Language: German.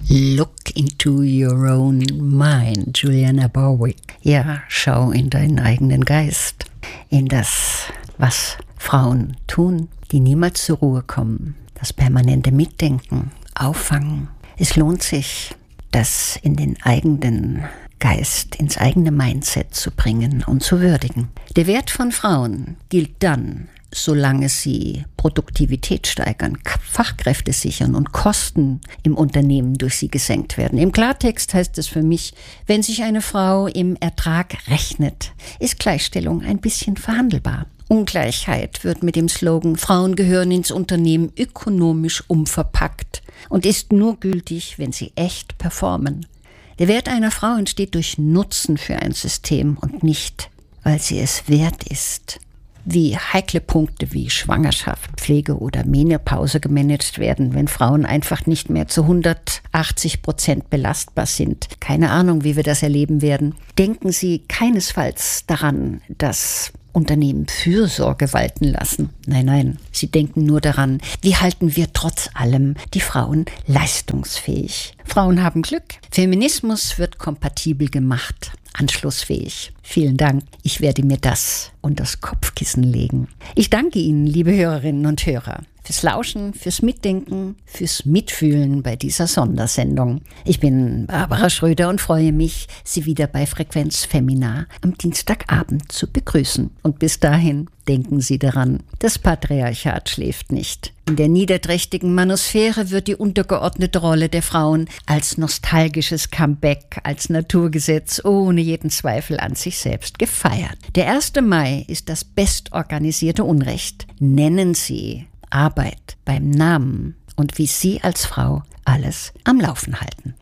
Look into your own mind, Juliana Barwick. Ja, schau in deinen eigenen Geist, in das, was Frauen tun, die niemals zur Ruhe kommen, das permanente Mitdenken, Auffangen. Es lohnt sich, das in den eigenen Geist, ins eigene Mindset zu bringen und zu würdigen. Der Wert von Frauen gilt dann, solange sie Produktivität steigern, Fachkräfte sichern und Kosten im Unternehmen durch sie gesenkt werden. Im Klartext heißt es für mich, wenn sich eine Frau im Ertrag rechnet, ist Gleichstellung ein bisschen verhandelbar. Ungleichheit wird mit dem Slogan Frauen gehören ins Unternehmen ökonomisch umverpackt und ist nur gültig, wenn sie echt performen. Der Wert einer Frau entsteht durch Nutzen für ein System und nicht, weil sie es wert ist. Wie heikle Punkte wie Schwangerschaft, Pflege oder Menopause gemanagt werden, wenn Frauen einfach nicht mehr zu 180% belastbar sind. Keine Ahnung, wie wir das erleben werden. Denken Sie keinesfalls daran, dass Unternehmen Fürsorge walten lassen. Nein, sie denken nur daran, wie halten wir trotz allem die Frauen leistungsfähig. Frauen haben Glück. Feminismus wird kompatibel gemacht, anschlussfähig. Vielen Dank. Ich werde mir das unter das Kopfkissen legen. Ich danke Ihnen, liebe Hörerinnen und Hörer, fürs Lauschen, fürs Mitdenken, fürs Mitfühlen bei dieser Sondersendung. Ich bin Barbara Schröder und freue mich, Sie wieder bei Frequenz Femina am Dienstagabend zu begrüßen. Und bis dahin denken Sie daran, das Patriarchat schläft nicht. In der niederträchtigen Manosphäre wird die untergeordnete Rolle der Frauen als nostalgisches Comeback, als Naturgesetz ohne jeden Zweifel an sich selbst gefeiert. Der 1. Mai ist das bestorganisierte Unrecht. Nennen Sie Arbeit beim Namen und wie Sie als Frau alles am Laufen halten.